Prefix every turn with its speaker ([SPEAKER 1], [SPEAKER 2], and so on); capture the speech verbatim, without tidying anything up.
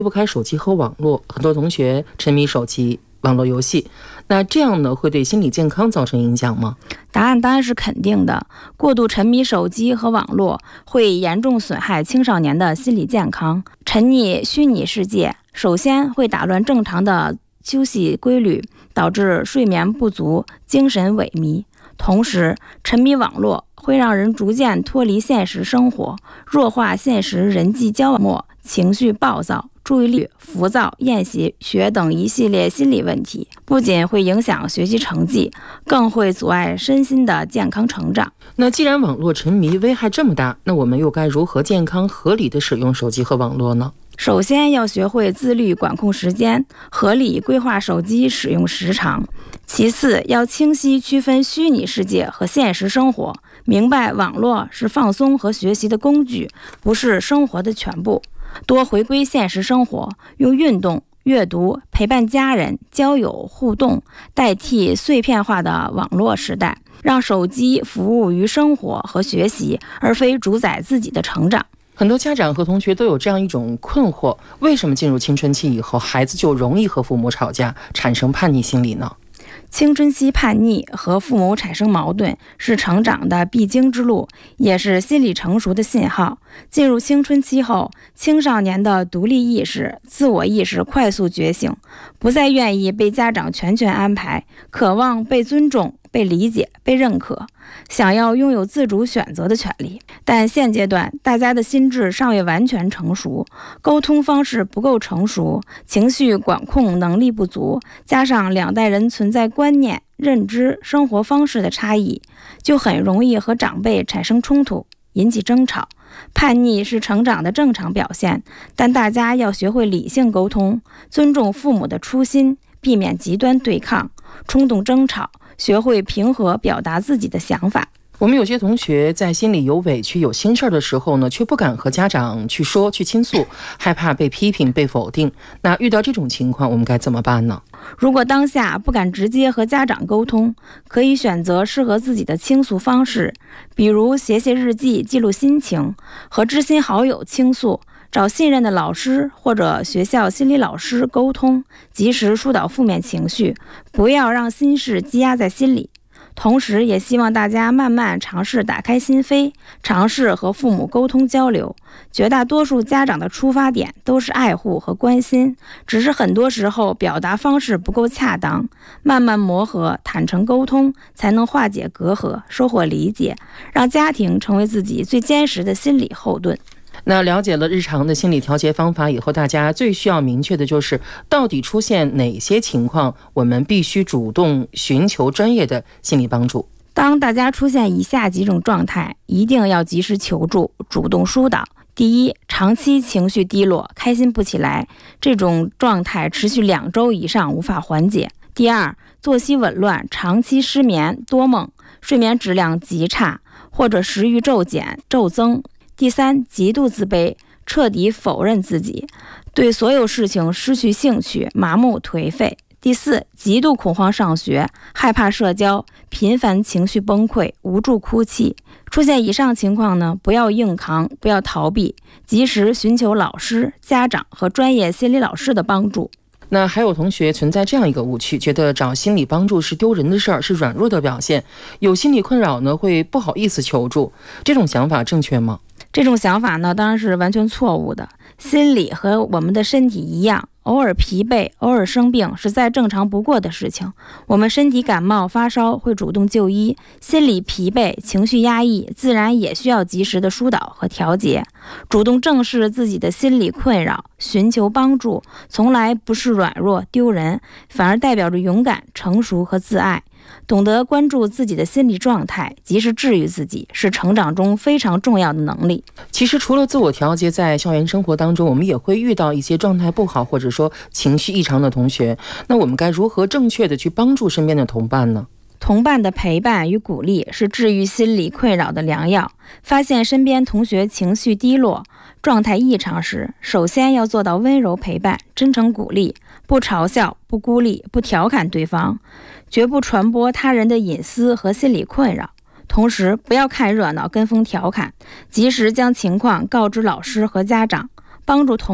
[SPEAKER 1] 不开手机和网络，很多同学沉迷手机、网络游戏，那这样呢，会对心理健康造成影响吗？
[SPEAKER 2] 答案当然是肯定的。过度沉迷手机和网络会严重损害青少年的心理健康。沉溺虚拟世界，首先会打乱正常的休息规律，导致睡眠不足、精神萎靡。同时，沉迷网络会让人逐渐脱离现实生活，弱化现实人际交往，情绪暴躁、注意力浮躁、厌学学等一系列心理问题，不仅会影响学习成绩，更会阻碍身心的健康成长。
[SPEAKER 1] 那既然网络沉迷危害这么大，那我们又该如何健康合理的使用手机和网络呢？
[SPEAKER 2] 首先要学会自律管控时间，合理规划手机使用时长。其次，要清晰区分虚拟世界和现实生活，明白网络是放松和学习的工具，不是生活的全部。多回归现实生活，用运动、阅读、陪伴家人、交友互动代替碎片化的网络时代，让手机服务于生活和学习，而非主宰自己的成长。
[SPEAKER 1] 很多家长和同学都有这样一种困惑，为什么进入青春期以后，孩子就容易和父母吵架，产生叛逆心理呢？
[SPEAKER 2] 青春期叛逆和父母产生矛盾是成长的必经之路，也是心理成熟的信号。进入青春期后，青少年的独立意识、自我意识快速觉醒，不再愿意被家长全权安排，渴望被尊重、被理解、被认可，想要拥有自主选择的权利。但现阶段大家的心智尚未完全成熟，沟通方式不够成熟，情绪管控能力不足，加上两代人存在观念、认知、生活方式的差异，就很容易和长辈产生冲突，引起争吵。叛逆是成长的正常表现，但大家要学会理性沟通，尊重父母的初心，避免极端对抗、冲动争吵，学会平和表达自己的想法。
[SPEAKER 1] 我们有些同学在心里有委屈、有心事儿的时候呢，却不敢和家长去说、去倾诉，害怕被批评、被否定。那遇到这种情况，我们该怎么办呢？
[SPEAKER 2] 如果当下不敢直接和家长沟通，可以选择适合自己的倾诉方式，比如写写日记记录心情，和知心好友倾诉，找信任的老师或者学校心理老师沟通，及时疏导负面情绪，不要让心事积压在心里。同时也希望大家慢慢尝试打开心扉，尝试和父母沟通交流。绝大多数家长的出发点都是爱护和关心，只是很多时候表达方式不够恰当。慢慢磨合，坦诚沟通，才能化解隔阂，收获理解，让家庭成为自己最坚实的心理后盾。
[SPEAKER 1] 那了解了日常的心理调节方法以后，大家最需要明确的就是到底出现哪些情况，我们必须主动寻求专业的心理帮助。
[SPEAKER 2] 当大家出现以下几种状态，一定要及时求助，主动疏导。第一，长期情绪低落，开心不起来，这种状态持续两周以上无法缓解。第二，作息紊乱，长期失眠、多梦，睡眠质量极差，或者食欲骤减、骤增。第三，极度自卑，彻底否认自己，对所有事情失去兴趣，麻木颓废。第四，极度恐慌上学，害怕社交，频繁情绪崩溃，无助哭泣。出现以上情况呢，不要硬扛，不要逃避，及时寻求老师、家长和专业心理老师的帮助。
[SPEAKER 1] 那还有同学存在这样一个误区，觉得找心理帮助是丢人的事儿，是软弱的表现，有心理困扰呢会不好意思求助，这种想法正确吗？
[SPEAKER 2] 这种想法呢，当然是完全错误的。心理和我们的身体一样，偶尔疲惫，偶尔生病是再正常不过的事情。我们身体感冒发烧会主动就医，心理疲惫、情绪压抑，自然也需要及时的疏导和调节。主动正视自己的心理困扰，寻求帮助，从来不是软弱丢人，反而代表着勇敢、成熟和自爱。懂得关注自己的心理状态，及时治愈自己，是成长中非常重要的能力。
[SPEAKER 1] 其实除了自我调节，在校园生活当中，我们也会遇到一些状态不好或者说情绪异常的同学，那我们该如何正确的去帮助身边的同伴呢？
[SPEAKER 2] 同伴的陪伴与鼓励是治愈心理困扰的良药。发现身边同学情绪低落、状态异常时，首先要做到温柔陪伴、真诚鼓励，不嘲笑、不孤立、不调侃对方，绝不传播他人的隐私和心理困扰。同时，不要看热闹、跟风调侃，及时将情况告知老师和家长，帮助同